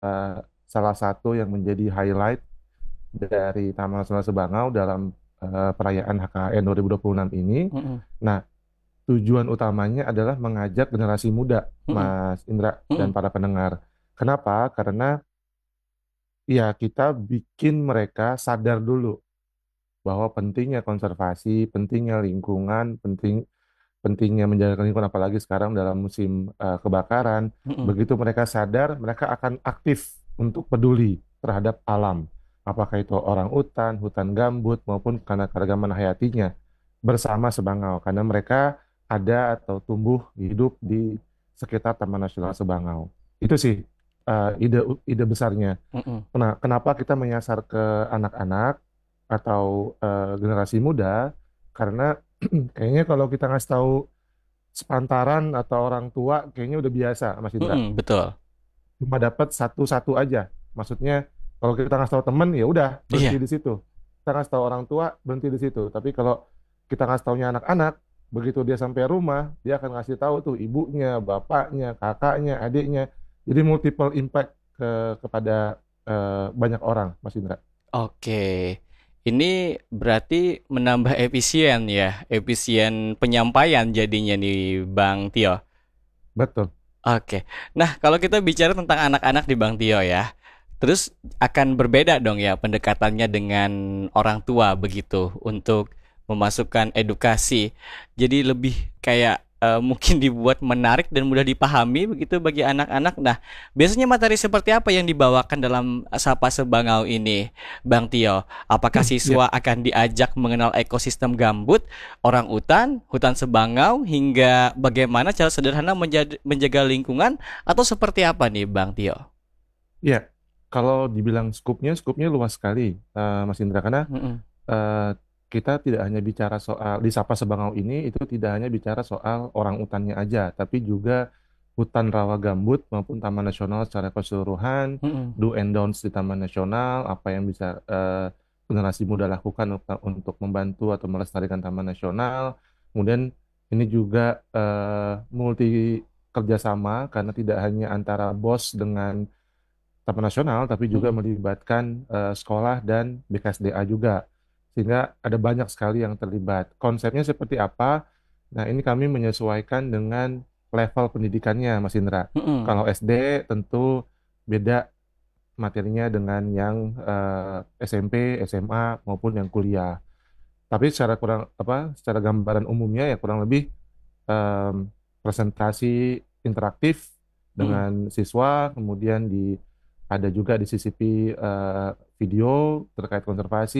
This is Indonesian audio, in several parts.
eh, salah satu yang menjadi highlight dari Taman Nasional Sebangau dalam perayaan HKN 2026 ini. Mm-mm. Nah, tujuan utamanya adalah mengajak generasi muda, Mm-mm. Mas Indra dan Mm-mm. para pendengar. Kenapa? Karena ya kita bikin mereka sadar dulu bahwa pentingnya konservasi, pentingnya lingkungan, pentingnya menjaga lingkungan apalagi sekarang dalam musim kebakaran. Mm-mm. Begitu mereka sadar, mereka akan aktif untuk peduli terhadap alam. Apakah itu orang hutan, hutan gambut maupun karena keragaman hayatinya bersama Sebangau karena mereka ada atau tumbuh hidup di sekitar Taman Nasional Sebangau. Itu sih ide ide besarnya. Mm-mm. Nah, kenapa kita menyasar ke anak-anak atau generasi muda? Karena kayaknya kalau kita ngasih tahu sepantaran atau orang tua, kayaknya udah biasa, Mas Indra. Mm-mm. Betul. Cuma dapat satu-satu aja. Maksudnya, kalau kita ngasih tahu temen, ya udah berhenti Iya. di situ. Kita ngasih tahu orang tua, berhenti di situ. Tapi kalau kita ngasih taunya anak-anak, begitu dia sampai rumah, dia akan ngasih tahu tuh ibunya, bapaknya, kakaknya, adiknya. Jadi multiple impact kepada banyak orang, Mas Indra. Oke. Ini berarti menambah efisien ya, efisien penyampaian jadinya nih Bang Tio. Betul. Oke. Nah, kalau kita bicara tentang anak-anak di Bang Tio ya, terus akan berbeda dong ya pendekatannya dengan orang tua begitu untuk memasukkan edukasi. Jadi lebih kayak mungkin dibuat menarik dan mudah dipahami begitu bagi anak-anak. Nah, biasanya materi seperti apa yang dibawakan dalam Sapa Sebangau ini, Bang Tio? Apakah Ya, siswa akan diajak mengenal ekosistem gambut, orang hutan sebangau, hingga bagaimana cara sederhana menjaga lingkungan atau seperti apa nih Bang Tio? ya. Kalau dibilang skupnya luas sekali, Mas Indra. Karena Mm-mm. eh, kita tidak hanya bicara soal di Sapa Sebangau ini, itu tidak hanya bicara soal orang utannya aja, tapi juga hutan rawa gambut maupun Taman Nasional secara keseluruhan, Mm-mm. do and don'ts di Taman Nasional, apa yang bisa generasi muda lakukan untuk membantu atau melestarikan Taman Nasional. Kemudian ini juga multi kerjasama karena tidak hanya antara BOS dengan Taman Nasional, tapi juga Mm-mm. melibatkan sekolah dan BKSDA juga. Sehingga ada banyak sekali yang terlibat. Konsepnya seperti apa? Nah, ini kami menyesuaikan dengan level pendidikannya, Mas Indra. Mm-mm. Kalau SD tentu beda materinya dengan yang SMP, SMA maupun yang kuliah. Tapi secara kurang apa? Secara gambaran umumnya ya kurang lebih em, presentasi interaktif Mm-mm. dengan siswa, kemudian ada juga disisipi video terkait konservasi,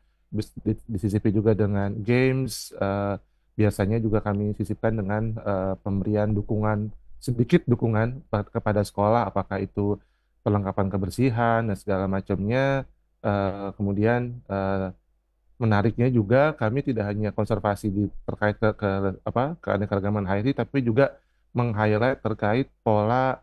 disisipi juga dengan games, biasanya juga kami sisipkan dengan pemberian dukungan, sedikit dukungan kepada sekolah, apakah itu perlengkapan kebersihan dan segala macamnya. Kemudian menariknya juga kami tidak hanya konservasi terkait ke apa keanekaragaman hayati, tapi juga meng-highlight terkait pola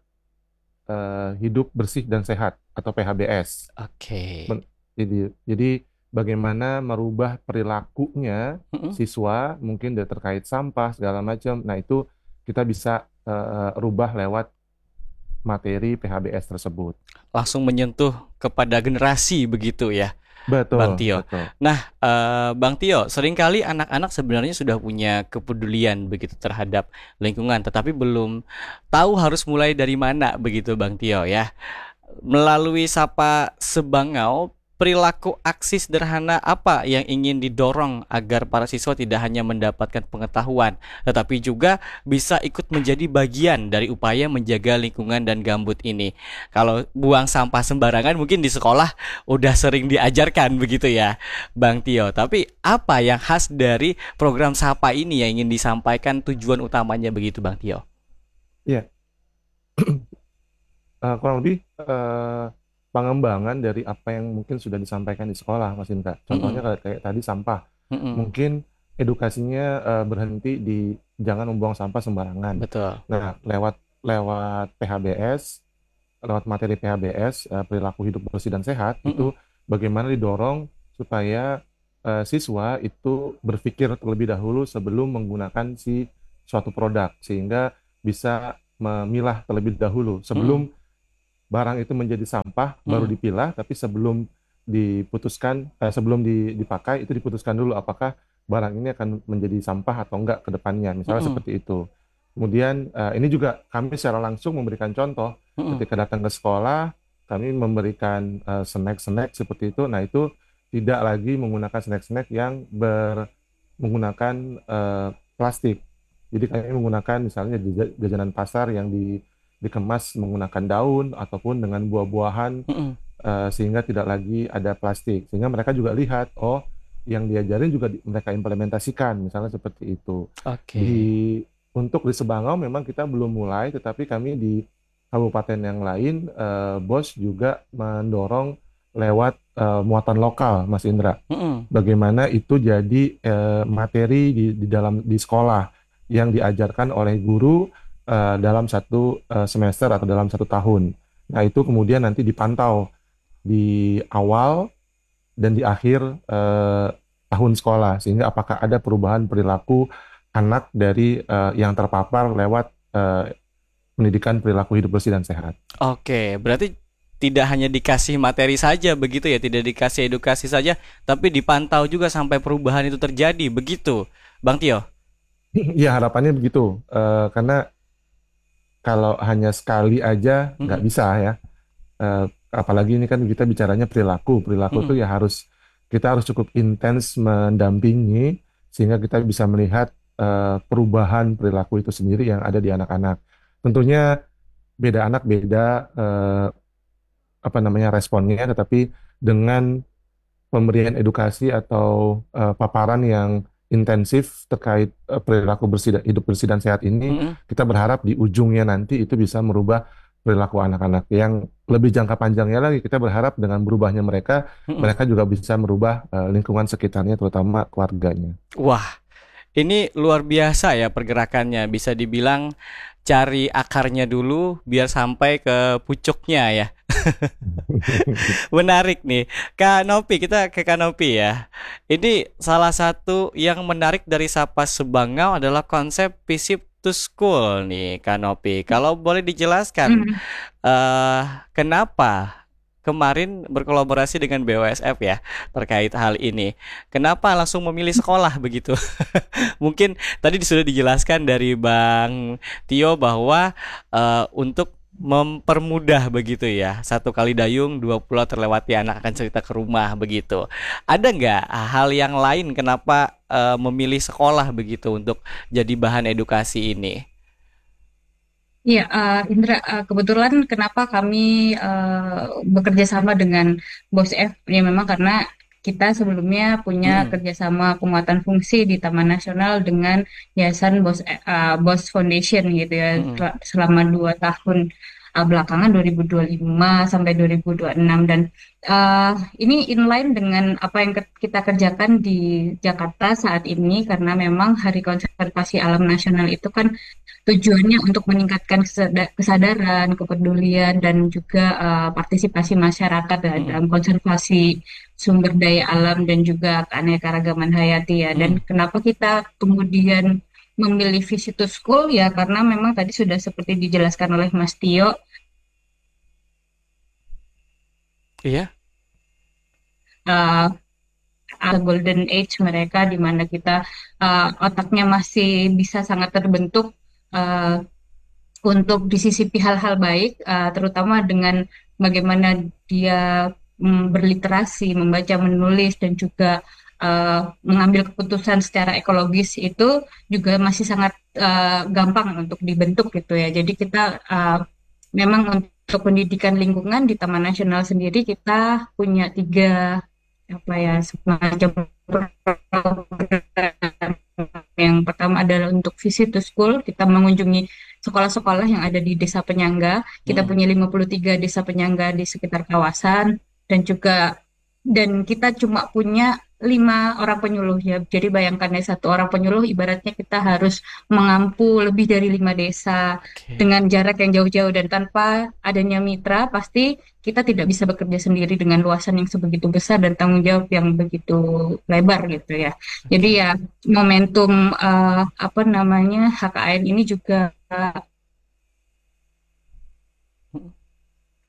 hidup bersih dan sehat atau PHBS. Oke. Men- jadi bagaimana merubah perilakunya Mm-mm. siswa mungkin terkait sampah segala macam. Nah, itu kita bisa rubah lewat materi PHBS tersebut. Langsung menyentuh kepada generasi begitu ya, Betul, Bang Tio. betul. Nah, Bang Tio, seringkali anak-anak sebenarnya sudah punya kepedulian begitu terhadap lingkungan, tetapi belum tahu harus mulai dari mana begitu, Bang Tio ya. Melalui Sapa Sebangau, perilaku aksi sederhana apa yang ingin didorong agar para siswa tidak hanya mendapatkan pengetahuan, tetapi juga bisa ikut menjadi bagian dari upaya menjaga lingkungan dan gambut ini. Kalau buang sampah sembarangan mungkin di sekolah udah sering diajarkan begitu ya, Bang Tio. Tapi apa yang khas dari program Sapa ini yang ingin disampaikan tujuan utamanya begitu, Bang Tio? Iya, kurang lebih pengembangan dari apa yang mungkin sudah disampaikan di sekolah, Mas Indra. Contohnya Mm-mm. kayak tadi sampah. Mm-mm. Mungkin edukasinya berhenti di jangan membuang sampah sembarangan. Betul. Nah, lewat lewat PHBS, lewat materi PHBS, perilaku hidup bersih dan sehat, itu Mm-mm. bagaimana didorong supaya siswa itu berpikir terlebih dahulu sebelum menggunakan suatu produk, sehingga bisa memilah terlebih dahulu sebelum Mm-mm. barang itu menjadi sampah baru Mm-mm. dipilah, tapi sebelum diputuskan, sebelum dipakai itu diputuskan dulu apakah barang ini akan menjadi sampah atau enggak ke depannya, misalnya Mm-mm. seperti itu. Kemudian ini juga kami secara langsung memberikan contoh Mm-mm. ketika datang ke sekolah, kami memberikan snack-snack seperti itu. Nah, itu tidak lagi menggunakan snack-snack yang menggunakan plastik. Jadi kami menggunakan misalnya jajanan pasar yang dikemas menggunakan daun ataupun dengan buah-buahan, Mm-mm. sehingga tidak lagi ada plastik. Sehingga mereka juga lihat, oh, yang diajarin juga mereka implementasikan, misalnya seperti itu. Oke. Di untuk di Sebangau memang kita belum mulai, tetapi kami di kabupaten yang lain, BOS juga mendorong lewat muatan lokal, Mas Indra. Mm-mm. Bagaimana itu jadi materi di dalam di sekolah yang diajarkan oleh guru dalam satu semester atau dalam satu tahun. Nah, itu kemudian nanti dipantau di awal dan di akhir eh, tahun sekolah, sehingga apakah ada perubahan perilaku anak dari yang terpapar lewat pendidikan perilaku hidup bersih dan sehat. Oke, berarti tidak hanya dikasih materi saja begitu ya, tidak dikasih edukasi saja, tapi dipantau juga sampai perubahan itu terjadi, begitu, Bang Tio? Ya, harapannya begitu. Karena kalau hanya sekali aja nggak Mm-mm. bisa ya. Eh, Apalagi ini kan kita bicaranya perilaku. Perilaku itu Mm-mm. ya kita harus cukup intens mendampingi sehingga kita bisa melihat perubahan perilaku itu sendiri yang ada di anak-anak. Tentunya beda anak beda apa namanya responnya, tetapi dengan pemberian edukasi atau paparan yang intensif terkait perilaku hidup bersih dan sehat ini, Mm-mm. kita berharap di ujungnya nanti itu bisa merubah perilaku anak-anak. Yang lebih jangka panjangnya lagi, kita berharap dengan berubahnya mereka, Mm-mm. mereka juga bisa merubah lingkungan sekitarnya, terutama keluarganya. Wah, ini luar biasa ya pergerakannya, bisa dibilang cari akarnya dulu biar sampai ke pucuknya ya. Menarik nih, Kak Nopi, kita ke Kak Nopi ya. Ini salah satu yang menarik dari Sapa Sebangau adalah konsep visit to school nih, Kak Nopi. Kalau boleh dijelaskan, Mm. eh kenapa kemarin berkolaborasi dengan BOSF ya terkait hal ini? Kenapa langsung memilih sekolah begitu? Mungkin tadi sudah dijelaskan dari Bang Tio bahwa untuk mempermudah begitu ya, satu kali dayung dua pulau terlewati, anak akan cerita ke rumah begitu. Ada nggak hal yang lain kenapa memilih sekolah begitu untuk jadi bahan edukasi ini? Iya, Indra, kebetulan kenapa kami bekerja sama dengan BOS F, ya memang karena kita sebelumnya punya Mm-mm. kerjasama penguatan fungsi di Taman Nasional dengan Yayasan BOS Foundation gitu ya, Mm-mm. selama 2 tahun belakangan 2025 sampai 2026 dan uh, ini inline dengan apa yang kita kerjakan di Jakarta saat ini karena memang Hari Konservasi Alam Nasional itu kan tujuannya untuk meningkatkan kesadaran, kepedulian, dan juga partisipasi masyarakat ya, Mm-mm. dalam konservasi sumber daya alam dan juga keanekaragaman hayati ya. Dan Mm-mm. kenapa kita kemudian memilih visit to school ya karena memang tadi sudah seperti dijelaskan oleh Mas Tio, Iya. uh, golden age mereka di mana kita otaknya masih bisa sangat terbentuk uh, untuk disisipi hal-hal baik, terutama dengan bagaimana dia berliterasi, membaca, menulis, dan juga mengambil keputusan secara ekologis itu juga masih sangat gampang untuk dibentuk gitu ya. Jadi kita memang untuk pendidikan lingkungan di Taman Nasional sendiri kita punya tiga apa ya semacam program. Yang pertama adalah untuk visit to school, kita mengunjungi sekolah-sekolah yang ada di desa penyangga. Kita Mm-mm. punya 53 desa penyangga di sekitar kawasan dan juga kita cuma punya 5 orang penyuluh ya. Jadi bayangkan ya 1 orang penyuluh ibaratnya kita harus mengampu lebih dari 5 desa Oke. dengan jarak yang jauh-jauh dan tanpa adanya mitra pasti kita tidak bisa bekerja sendiri dengan luasan yang sebegitu besar dan tanggung jawab yang begitu lebar gitu ya. Jadi Oke. ya momentum apa namanya HKN ini juga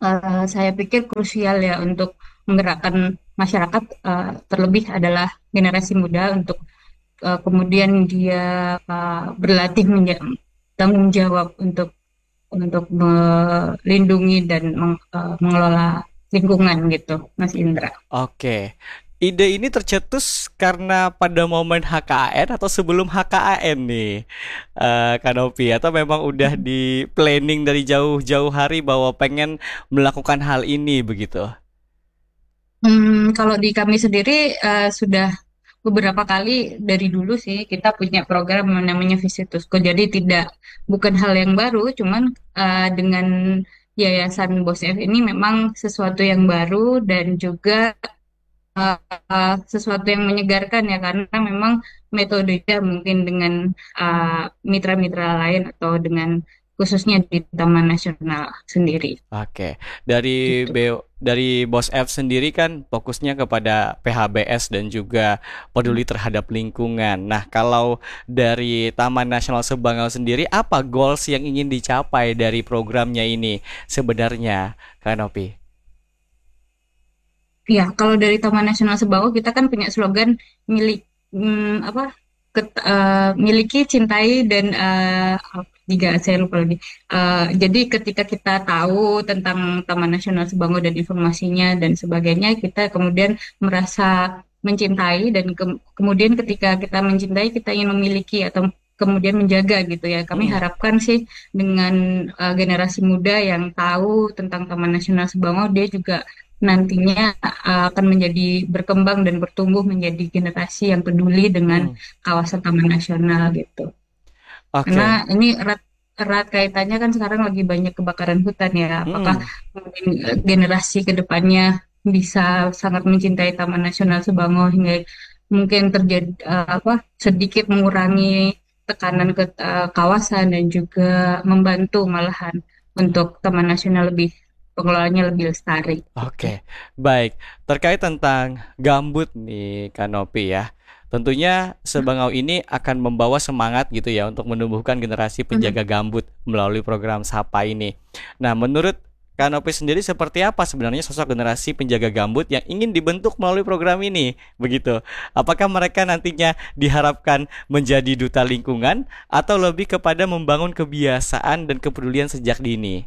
saya pikir krusial ya untuk menggerakkan masyarakat, terlebih adalah generasi muda untuk kemudian dia berlatih tanggung jawab untuk melindungi dan mengelola lingkungan gitu, Mas Indra. Oke. Ide ini tercetus karena pada momen HKAN atau sebelum HKAN nih, Kanopi, atau memang udah di planning dari jauh-jauh hari bahwa pengen melakukan hal ini begitu? Kalau di kami sendiri sudah beberapa kali dari dulu sih kita punya program yang namanya Visitusko. Jadi bukan hal yang baru, cuman dengan Yayasan BOSF ini memang sesuatu yang baru dan juga sesuatu yang menyegarkan ya, karena memang metodenya mungkin dengan mitra-mitra lain atau dengan khususnya di Taman Nasional sendiri Oke, dari gitu. dari Bos F sendiri kan fokusnya kepada PHBS dan juga peduli terhadap lingkungan. Nah, kalau dari Taman Nasional Sebangau sendiri, apa goals yang ingin dicapai dari programnya ini sebenarnya, Kanopi? Ya, kalau dari Taman Nasional Sebawa kita kan punya slogan milik apa miliki, cintai dan tiga saya lupa lagi. Jadi ketika kita tahu tentang Taman Nasional Sebawa dan informasinya dan sebagainya, kita kemudian merasa mencintai dan kemudian ketika kita mencintai kita ingin memiliki atau kemudian menjaga gitu ya. Kami Mm-mm. harapkan sih dengan generasi muda yang tahu tentang Taman Nasional Sebawa, dia juga nantinya akan menjadi berkembang dan bertumbuh menjadi generasi yang peduli dengan Mm. kawasan taman nasional gitu. Karena Oke. ini erat erat kaitannya kan sekarang lagi banyak kebakaran hutan ya. Apakah Mm-mm. mungkin generasi ke depannya bisa sangat mencintai Taman Nasional Subangau hingga mungkin terjadi sedikit mengurangi tekanan ke kawasan dan juga membantu malahan untuk Taman Nasional lebih pengelolaannya lebih lestari gitu. Oke, baik. Terkait tentang gambut nih, Kanopi ya. Tentunya Sebangau ini akan membawa semangat gitu ya untuk menumbuhkan generasi Mhm. penjaga gambut melalui program Sapa ini. Nah, menurut Kanopi sendiri seperti apa sebenarnya sosok generasi penjaga gambut yang ingin dibentuk melalui program ini? Begitu. Apakah mereka nantinya diharapkan menjadi duta lingkungan atau lebih kepada membangun kebiasaan dan kepedulian sejak dini?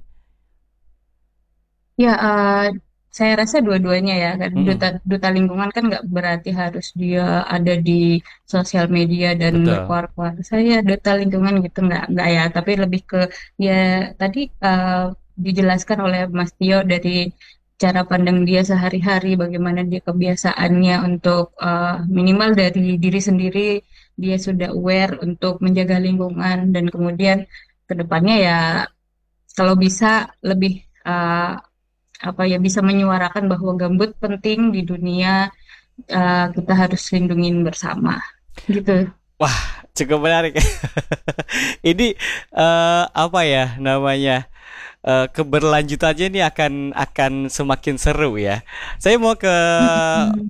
Ya, saya rasa dua-duanya ya. Kan duta Mm-mm, duta lingkungan kan nggak berarti harus dia ada di sosial media dan betul. berkuar-kuar. Saya duta lingkungan gitu nggak ya. Tapi lebih ke ya tadi dijelaskan oleh Mas Tio dari cara pandang dia sehari-hari, bagaimana dia kebiasaannya untuk minimal dari diri sendiri dia sudah aware untuk menjaga lingkungan dan kemudian ke depannya ya kalau bisa lebih uh, bisa menyuarakan bahwa gambut penting di dunia, kita harus lindungin bersama gitu. Wah, cukup menarik. Ini apa ya namanya? Keberlanjutannya ini akan semakin seru ya. Saya mau ke Mm-mm.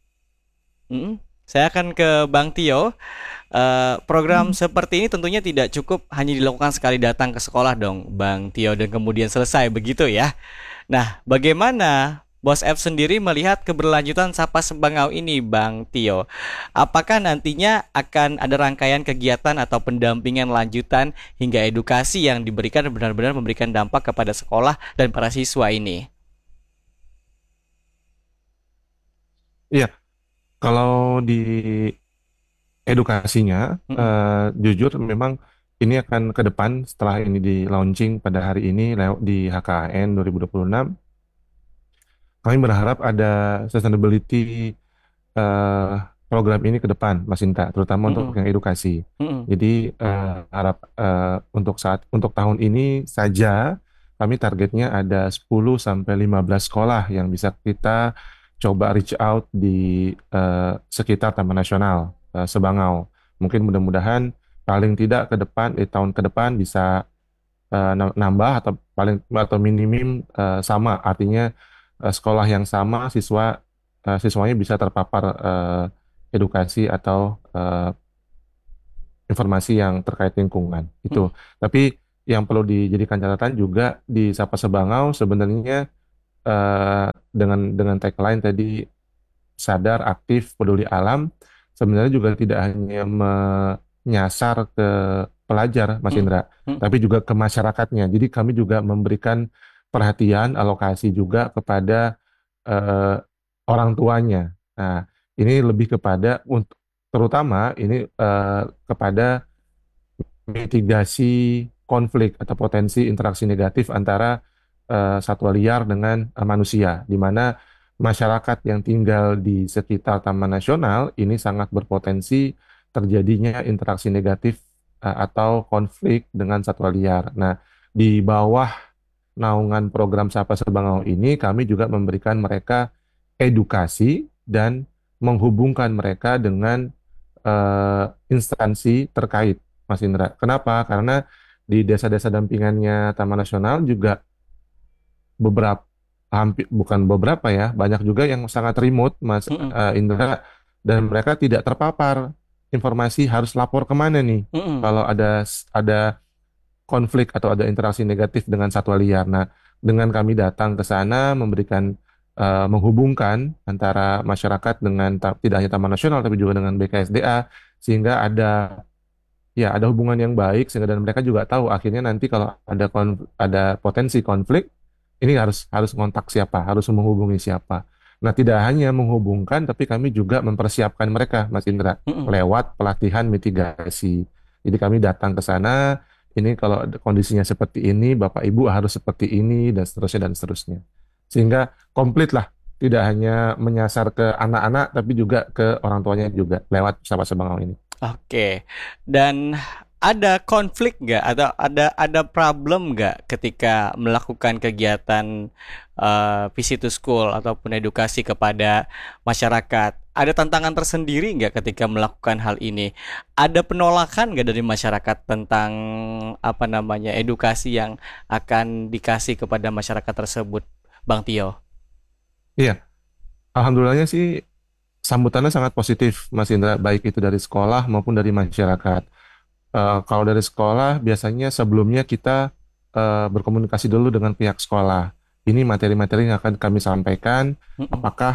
saya akan ke Bang Tio. Program seperti ini tentunya tidak cukup hanya dilakukan sekali datang ke sekolah dong, Bang Tio, dan kemudian selesai begitu ya. Nah, bagaimana Bos F sendiri melihat keberlanjutan Sapa Sebangau ini, Bang Tio? Apakah nantinya akan ada rangkaian kegiatan atau pendampingan lanjutan hingga edukasi yang diberikan benar-benar memberikan dampak kepada sekolah dan para siswa ini? Iya, kalau di edukasinya, Mm-mm, jujur memang ini akan ke depan setelah ini di launching pada hari ini di HKN 2026. Kami berharap ada sustainability eh, program ini ke depan, Mas Inta, terutama untuk mm-mm, yang edukasi. mm-mm, Jadi harap untuk tahun ini saja kami targetnya ada 10 sampai 15 sekolah yang bisa kita coba reach out di sekitar Taman Nasional Sebangau. Mungkin mudah-mudahan paling tidak ke depan di tahun ke depan bisa nambah atau minimum sama, artinya sekolah yang sama siswanya bisa terpapar edukasi atau informasi yang terkait lingkungan itu. mm-mm. Tapi yang perlu dijadikan catatan juga di Sapa Sebangau sebenarnya dengan tagline tadi sadar, aktif, peduli alam, sebenarnya juga tidak hanya menyasar ke pelajar, Mas Mm, Indra, mm, tapi juga ke masyarakatnya. Jadi kami juga memberikan perhatian, alokasi juga kepada eh, orang tuanya. Nah, ini lebih kepada untuk terutama ini kepada mitigasi konflik atau potensi interaksi negatif antara satwa liar dengan manusia, di mana masyarakat yang tinggal di sekitar Taman Nasional ini sangat berpotensi terjadinya interaksi negatif atau konflik dengan satwa liar. Nah, di bawah naungan program Sapa Sebangau ini, kami juga memberikan mereka edukasi dan menghubungkan mereka dengan instansi terkait, Mas Indra. Kenapa? Karena di desa-desa dampingannya Taman Nasional juga beberapa, hampir bukan beberapa ya, banyak juga yang sangat remote, Mas mm, Indra, dan mereka tidak terpapar informasi harus lapor kemana nih mm, mm. kalau ada konflik atau ada interaksi negatif dengan satwa liar. Nah, dengan kami datang ke sana memberikan menghubungkan antara masyarakat dengan tidak hanya Taman Nasional tapi juga dengan BKSDA sehingga ada hubungan yang baik sehingga dan mereka juga tahu akhirnya nanti kalau ada potensi konflik ini harus ngontak siapa, harus menghubungi siapa. Nah, tidak hanya menghubungkan tapi kami juga mempersiapkan mereka, Mas Indra, Mm-mm. lewat pelatihan mitigasi. Jadi kami datang ke sana, ini kalau kondisinya seperti ini, Bapak Ibu harus seperti ini dan seterusnya dan seterusnya. Sehingga komplit lah, tidak hanya menyasar ke anak-anak tapi juga ke orang tuanya juga lewat Sapa Sebangau ini. Oke. Dan ada konflik nggak atau ada problem nggak ketika melakukan kegiatan visit to school ataupun edukasi kepada masyarakat? Ada tantangan tersendiri nggak ketika melakukan hal ini? Ada penolakan nggak dari masyarakat tentang apa namanya edukasi yang akan dikasih kepada masyarakat tersebut, Bang Tio? Iya, alhamdulillahnya sih sambutannya sangat positif, Mas Indra, baik itu dari sekolah maupun dari masyarakat. Kalau dari sekolah, biasanya sebelumnya kita berkomunikasi dulu dengan pihak sekolah. Ini materi-materi yang akan kami sampaikan, Mm-mm. apakah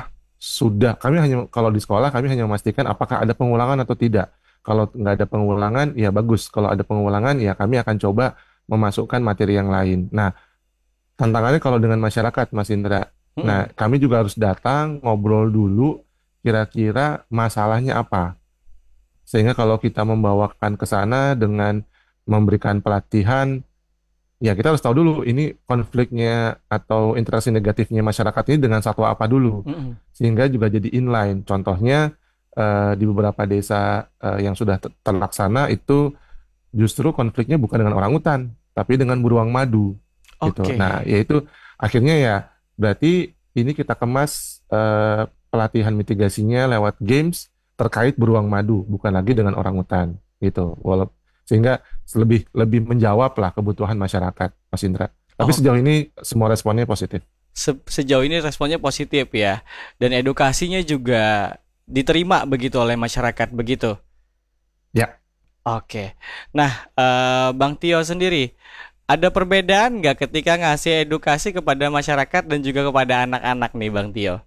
kalau di sekolah, kami hanya memastikan apakah ada pengulangan atau tidak. Kalau nggak ada pengulangan, ya bagus. Kalau ada pengulangan, ya kami akan coba memasukkan materi yang lain. Nah, tantangannya kalau dengan masyarakat, Mas Indra. Nah, Mm-mm. kami juga harus datang, ngobrol dulu, kira-kira masalahnya apa. Sehingga kalau kita membawakan ke sana dengan memberikan pelatihan, ya kita harus tahu dulu ini konfliknya atau interaksi negatifnya masyarakat ini dengan satwa apa dulu. Mm-mm. Sehingga juga jadi inline. Contohnya di beberapa desa yang sudah terlaksana itu justru konfliknya bukan dengan orangutan, tapi dengan beruang madu gitu. Nah, Oke. yaitu akhirnya ya berarti ini kita kemas pelatihan mitigasinya lewat games terkait beruang madu, bukan lagi dengan orangutan gitu. Sehingga lebih lebih menjawab lah kebutuhan masyarakat, Mas Indra. Tapi Oh, sejauh ini semua responnya positif. sejauh ini responnya positif ya. Dan edukasinya juga diterima begitu oleh masyarakat begitu. Ya, Oke. Nah, Bang Tio sendiri, ada perbedaan nggak ketika ngasih edukasi kepada masyarakat dan juga kepada anak-anak nih, Bang Tio?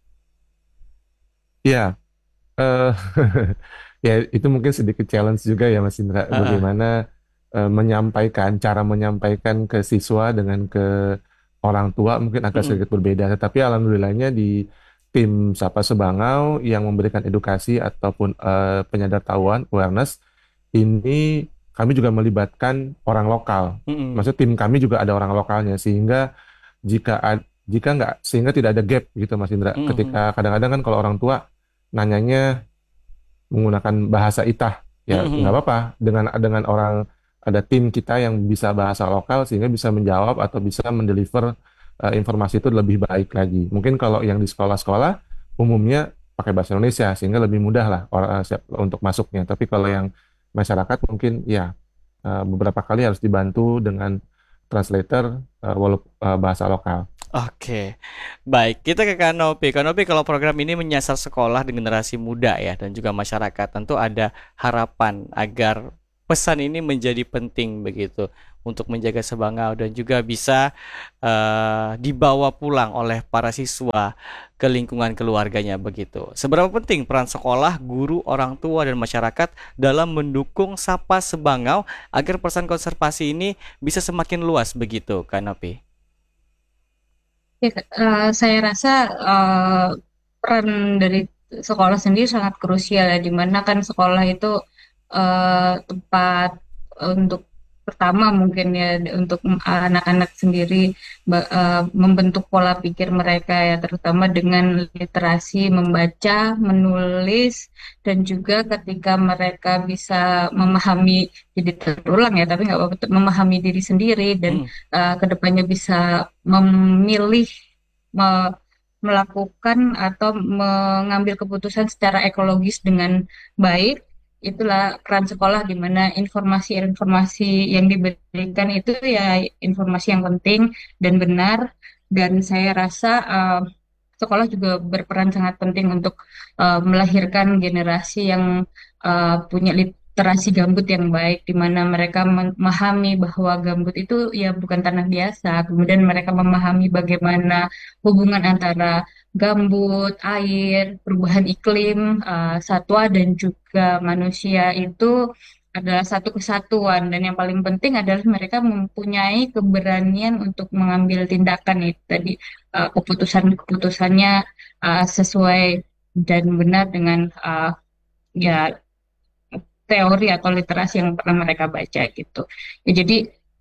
ya. eh ya itu mungkin sedikit challenge juga ya Mas Indra, Heeh. bagaimana cara menyampaikan ke siswa dengan ke orang tua mungkin agak Mm-mm. sedikit berbeda. Tetapi alhamdulillahnya di tim Sapa Sebangau yang memberikan edukasi ataupun penyadartahuan awareness ini kami juga melibatkan orang lokal. Mm-mm. Maksudnya tim kami juga ada orang lokalnya sehingga jika nggak sehingga tidak ada gap gitu Mas Indra. Ketika Mm-mm. kadang-kadang kan kalau orang tua nanyanya menggunakan bahasa Itah, ya nggak Mm-mm. apa-apa dengan orang ada tim kita yang bisa bahasa lokal sehingga bisa menjawab atau bisa mendeliver informasi itu lebih baik lagi. Mungkin kalau yang di sekolah-sekolah umumnya pakai bahasa Indonesia sehingga lebih mudah lah untuk masuknya. Tapi kalau yang masyarakat mungkin ya beberapa kali harus dibantu dengan translator walaupun bahasa lokal. Oke, baik. Kita ke Kanopi. Kanopi, kalau program ini menyasar sekolah dan generasi muda ya, dan juga masyarakat, tentu ada harapan agar pesan ini menjadi penting begitu untuk menjaga Sebangau dan juga bisa dibawa pulang oleh para siswa ke lingkungan keluarganya begitu. Seberapa penting peran sekolah, guru, orang tua dan masyarakat dalam mendukung Sapa Sebangau agar pesan konservasi ini bisa semakin luas begitu, Kak Nopi? Ya, saya rasa peran dari sekolah sendiri sangat krusial ya, di mana kan sekolah itu tempat untuk pertama mungkin ya untuk anak-anak sendiri membentuk pola pikir mereka ya, terutama dengan literasi membaca, menulis, dan juga ketika mereka bisa memahami, jadi terulang ya, tapi nggak apa-apa, memahami diri sendiri dan Mm, kedepannya bisa memilih me- melakukan atau mengambil keputusan secara ekologis dengan baik. Itulah peran sekolah, di mana informasi-informasi yang diberikan itu ya informasi yang penting dan benar. Dan saya rasa sekolah juga berperan sangat penting untuk melahirkan generasi yang punya literasi gambut yang baik, di mana mereka memahami bahwa gambut itu ya bukan tanah biasa. Kemudian mereka memahami bagaimana hubungan antara gambut, air, perubahan iklim, satwa dan juga manusia itu adalah satu kesatuan, dan yang paling penting adalah mereka mempunyai keberanian untuk mengambil tindakan itu tadi, keputusan-keputusannya sesuai dan benar dengan ya teori atau literasi yang pernah mereka baca gitu. Ya, jadi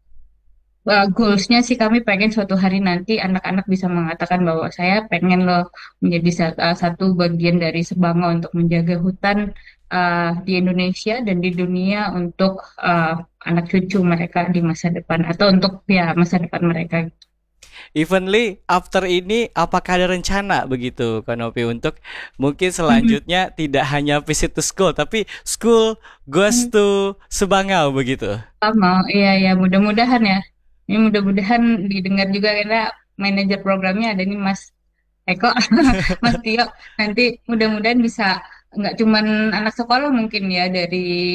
goalsnya sih kami pengen suatu hari nanti anak-anak bisa mengatakan bahwa saya pengen loh menjadi satu bagian dari Sebangau untuk menjaga hutan di Indonesia dan di dunia untuk anak cucu mereka di masa depan, atau untuk ya masa depan mereka. Evenly, after ini apakah ada rencana begitu, Kanopi, untuk mungkin Mhm. selanjutnya tidak hanya visit to school, tapi school goes to Sebangau begitu? Sama, iya ya, mudah-mudahan ya. Ini mudah-mudahan didengar juga, karena manajer programnya ada nih Mas Eko, Mas Tio. Nanti mudah-mudahan bisa nggak cuman anak sekolah mungkin ya, dari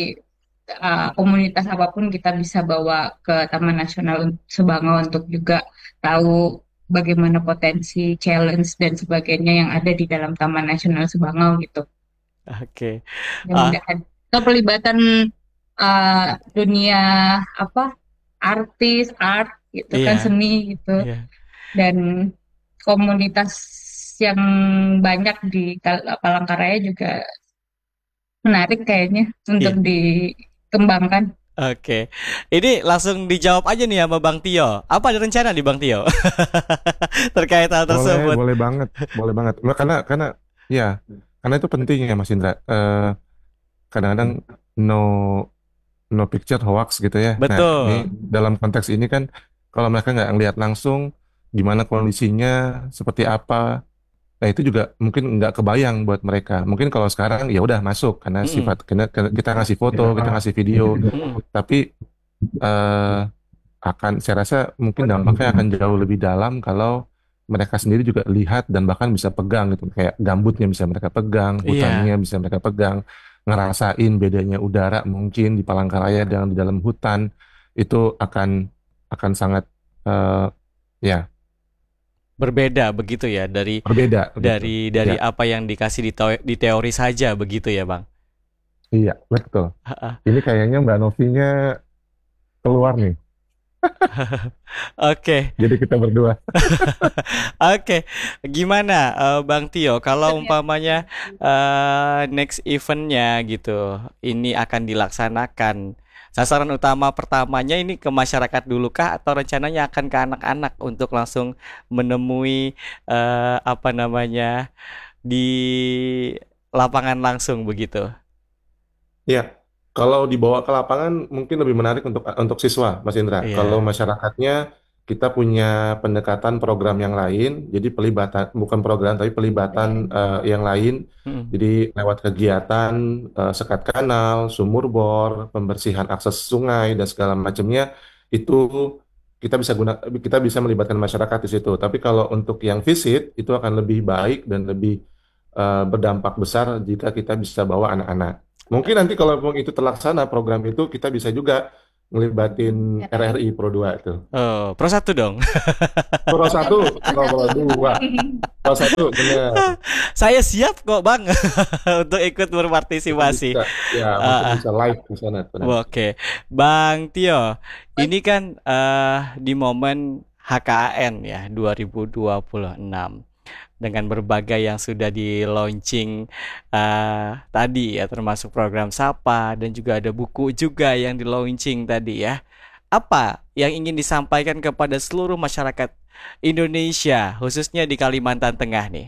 komunitas apapun kita bisa bawa ke Taman Nasional Sebangau untuk juga tahu bagaimana potensi, challenge dan sebagainya yang ada di dalam Taman Nasional Sebangau gitu. Oke. Ah, Mudah-mudahan. Atau pelibatan dunia apa, artis, art gitu kan, iya, seni gitu, iya, dan komunitas yang banyak di Palangkaraya juga menarik kayaknya untuk iya. dikembangkan. Oke. Ini langsung dijawab aja nih sama Bang Tio. Apa ada rencana nih Bang Tio terkait hal Boleh, tersebut? boleh banget, boleh banget. Nah, karena ya, karena itu penting ya Mas Indra. Kadang-kadang no no picture hoax gitu ya. Nah, ini Betul. dalam konteks ini kan kalau mereka nggak ngelihat langsung gimana kondisinya, seperti apa, nah itu juga mungkin nggak kebayang buat mereka. Mungkin kalau sekarang ya udah masuk karena Mm-mm. karena kita ngasih foto, kita ngasih video, Mm-mm. tapi eh, saya rasa mungkin dampaknya akan jauh lebih dalam kalau mereka sendiri juga lihat dan bahkan bisa pegang gitu, kayak gambutnya bisa mereka pegang, hutannya Iya. bisa mereka pegang, ngerasain bedanya udara mungkin di Palangkaraya dan di dalam hutan, itu akan sangat eh, ya Berbeda begitu ya dari berbeda gitu. dari Ya, apa yang dikasih di teori saja begitu ya, Bang. iya betul. Ini kayaknya Mbak Novinya keluar nih, Oke. jadi kita berdua. Oke, gimana Bang Tio kalau umpamanya next eventnya gitu, ini akan dilaksanakan. Sasaran utama pertamanya ini ke masyarakat dulu kah atau rencananya akan ke anak-anak untuk langsung menemui apa namanya di lapangan langsung begitu? Iya, kalau dibawa ke lapangan mungkin lebih menarik untuk siswa, Mas Indra. Kalau Iya. masyarakatnya kita punya pendekatan program yang lain, jadi pelibatan bukan program tapi pelibatan yang lain. Mm. Jadi lewat kegiatan sekat kanal, sumur bor, pembersihan akses sungai dan segala macamnya itu kita bisa melibatkan masyarakat di situ. Tapi kalau untuk yang visit itu akan lebih baik dan lebih berdampak besar jika kita bisa bawa anak-anak. Mungkin nanti kalau memang itu terlaksana program itu kita bisa juga ngelibatin RRI Pro 2 tuh. Oh, Pro 1 dong. Pro 1, Pro 2. Pro 1 bener. Saya siap kok, Bang, untuk ikut Mungkin berpartisipasi. bisa, ya mungkin Ah, bisa live di sana tuh nanti. Oke, Bang Tio, ini kan di momen HKAN ya 2026 dengan berbagai yang sudah di launching tadi ya, termasuk program Sapa dan juga ada buku juga yang di launching tadi ya. Apa yang ingin disampaikan kepada seluruh masyarakat Indonesia, khususnya di Kalimantan Tengah nih?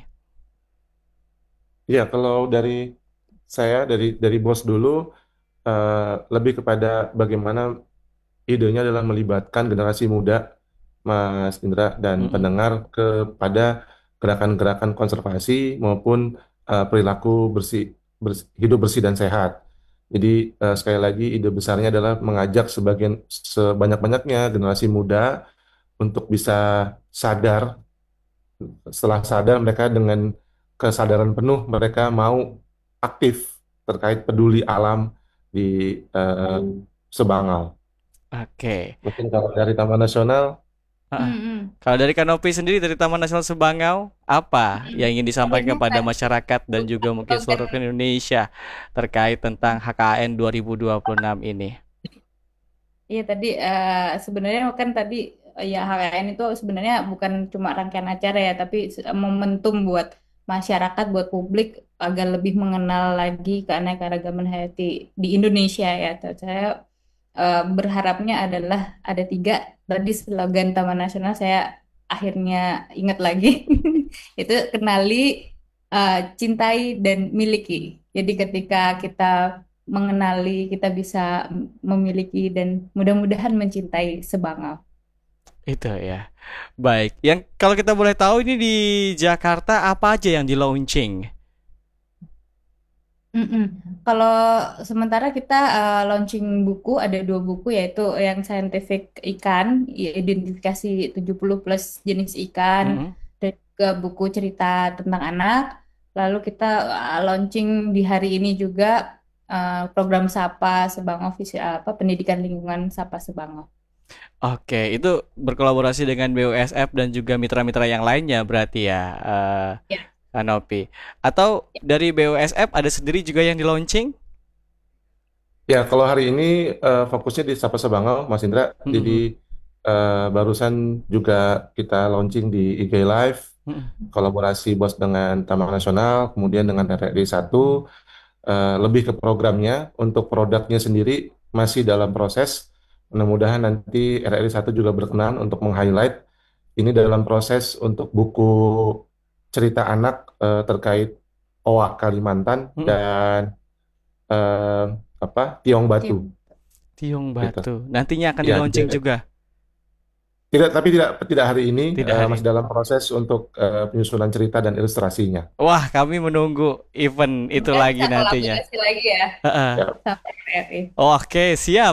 Iya, kalau dari saya, dari bos dulu, lebih kepada bagaimana idenya adalah melibatkan generasi muda, Mas Indra dan Mm-mm. pendengar, kepada gerakan-gerakan konservasi maupun perilaku hidup bersih dan sehat. Jadi sekali lagi ide besarnya adalah mengajak sebanyak-banyaknya generasi muda untuk bisa sadar. Setelah sadar, mereka dengan kesadaran penuh mereka mau aktif terkait peduli alam di Sebangal. Oke. Mungkin kalau dari Taman Nasional, Ah, Mm-mm. Kalau dari Kanopi sendiri dari Taman Nasional Sebangau, apa Mm-mm. yang ingin disampaikan Adanya kepada kan masyarakat dan juga mungkin slogan. seluruh Indonesia terkait tentang HKN 2026 ini? Iya tadi sebenarnya kan tadi ya HKN itu sebenarnya bukan cuma rangkaian acara ya, tapi momentum buat masyarakat, buat publik agar lebih mengenal lagi keanekaragaman hayati di Indonesia ya. Saya berharapnya adalah ada tiga tadi slogan Taman Nasional saya akhirnya ingat lagi. Itu kenali, cintai dan miliki. Jadi ketika kita mengenali, kita bisa memiliki dan mudah-mudahan mencintai Sebangau. Itu ya. Baik, yang kalau kita boleh tahu ini di Jakarta apa aja yang di launching? Mm-mm. Kalau sementara kita launching buku, ada dua buku yaitu yang scientific ikan, identifikasi 70 plus jenis ikan, Mm-mm. dan juga buku cerita tentang anak. Lalu kita launching di hari ini juga program Sapa Sebangau, pendidikan lingkungan Sapa Sebangau. Oke, itu berkolaborasi dengan BUSF dan juga mitra-mitra yang lainnya berarti ya, Ya. Kanopi. Atau dari BUSF ada sendiri juga yang di launching? ya kalau hari ini fokusnya di Sapa Sebangau, Mas Indra. Jadi Mm-mm. barusan juga kita launching di IG Live, Mm-mm. kolaborasi bos dengan Taman Nasional, kemudian dengan RRI 1, lebih ke programnya. Untuk produknya sendiri masih dalam proses. Mudah-mudahan nanti RRI 1 juga berkenan untuk meng-highlight ini dalam proses untuk buku cerita anak terkait Owa Kalimantan Mm-mm. dan eh, Tiong Batu Tim. Tiong gitu. Batu. Nantinya akan di Ya, launching juga. tapi tidak hari ini, Tidak hari masih ini. dalam proses untuk penyusunan cerita dan ilustrasinya. Wah, kami menunggu event itu Kita lagi bisa nantinya. kolaborasi lagi ya Heeh. Ya. sama RRI. Oke, siap.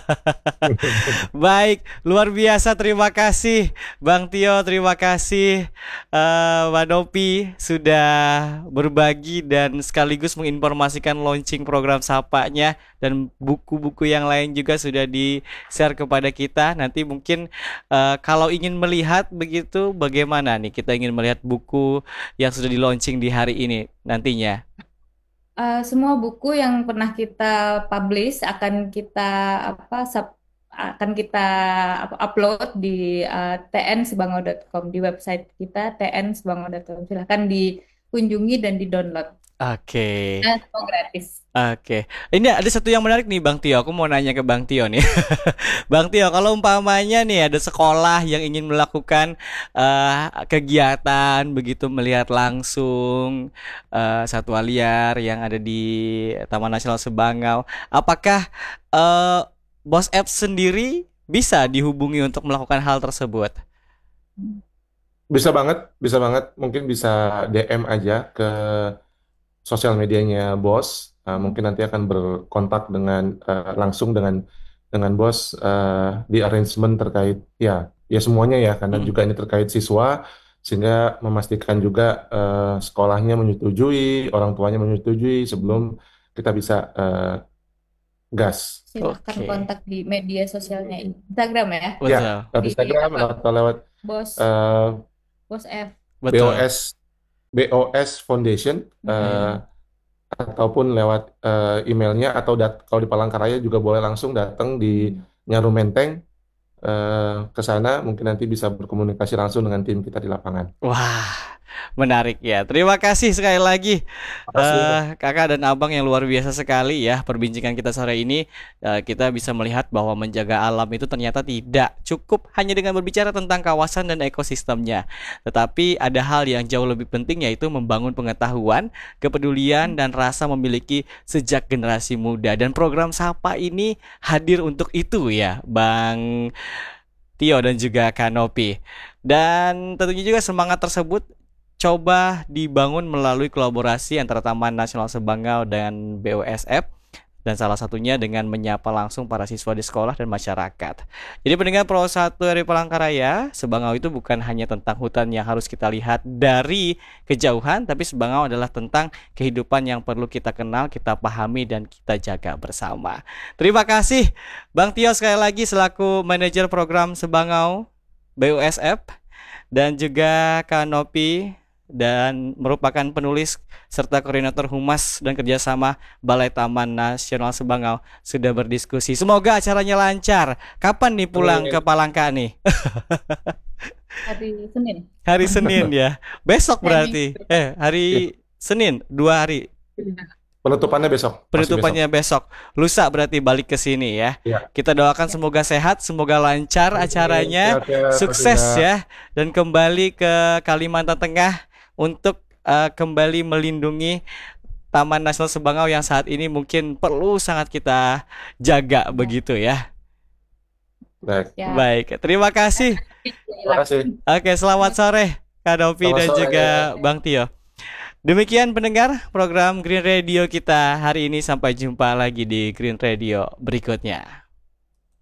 Baik, luar biasa. Terima kasih, Bang Tio. Terima kasih, Mbak Nopi, sudah berbagi dan sekaligus menginformasikan launching program Sapanya dan buku-buku yang lain juga sudah di-share kepada kita. Nanti mungkin kalau ingin melihat begitu, bagaimana nih? Kita ingin melihat buku yang sudah di-launching di hari ini nantinya. Semua buku yang pernah kita publish akan kita akan kita upload di tnsebangau.com, di website kita tnsebangau.com. Silahkan dikunjungi dan di-download. Oke. Nah, semua gratis. Oke, ini ada satu yang menarik nih Bang Tio. Aku mau nanya ke Bang Tio nih. Bang Tio, kalau umpamanya nih ada sekolah yang ingin melakukan kegiatan begitu melihat langsung satwa liar yang ada di Taman Nasional Sebangau, apakah eh, Bos Apps sendiri bisa dihubungi untuk melakukan hal tersebut? Bisa banget. Mungkin bisa DM aja ke sosial medianya bos. Mungkin nanti akan berkontak langsung dengan bos di arrangement terkait ya semuanya ya, karena Mm-mm. juga ini terkait siswa, sehingga memastikan juga sekolahnya menyetujui, orang tuanya menyetujui sebelum kita bisa gas. Silahkan Oke, kontak di media sosialnya Instagram ya, Ya, betul, lewat di Instagram apa, atau lewat Bos eh, Bos F. betul. BOS BOS Foundation, Mm-mm. ataupun lewat emailnya, atau kalau di Palangkaraya juga boleh langsung datang di Hmm. Nyaru Menteng, ke sana mungkin nanti bisa berkomunikasi langsung dengan tim kita di lapangan. Wah, menarik ya. Terima kasih sekali lagi Makasih. kakak dan abang yang luar biasa sekali ya perbincangan kita sore ini. Kita bisa melihat bahwa menjaga alam itu ternyata tidak cukup hanya dengan berbicara tentang kawasan dan ekosistemnya. Tetapi ada hal yang jauh lebih penting yaitu membangun pengetahuan, kepedulian, dan rasa memiliki sejak generasi muda. Dan program Sapa ini hadir untuk itu ya, Bang Tio dan juga Kanopi. Dan tentunya juga semangat tersebut coba dibangun melalui kolaborasi antara Taman Nasional Sebangau dan BUSF, dan salah satunya dengan menyapa langsung para siswa di sekolah dan masyarakat. Jadi pendengar Pro 1 dari Palangkaraya, Sebangau itu bukan hanya tentang hutan yang harus kita lihat dari kejauhan, tapi Sebangau adalah tentang kehidupan yang perlu kita kenal, kita pahami, dan kita jaga bersama. Terima kasih Bang Tio sekali lagi selaku manajer program Sebangau BUSF, dan juga Kak Nopi dan merupakan penulis serta koordinator humas dan kerjasama Balai Taman Nasional Sebangau sudah berdiskusi. Semoga acaranya lancar. Kapan nih pulang ke Palangka nih? Hari Senin. Hari Senin ya. Besok Hari berarti. Iya. Hari Senin 2 hari. Penutupannya besok, masih besok. Penutupannya besok. Lusa berarti balik ke sini ya. Ya. Kita doakan semoga sehat, semoga lancar acaranya, Sehat-sehat, Mas sukses Yuda. ya, dan kembali ke Kalimantan Tengah untuk kembali melindungi Taman Nasional Sebangau yang saat ini mungkin perlu sangat kita jaga begitu ya. Baik, Ya. Baik, terima kasih. terima kasih. Oke, selamat sore Kak Novi Selamat dan sore. juga Bang Tio. Demikian pendengar program Green Radio kita hari ini, sampai jumpa lagi di Green Radio berikutnya.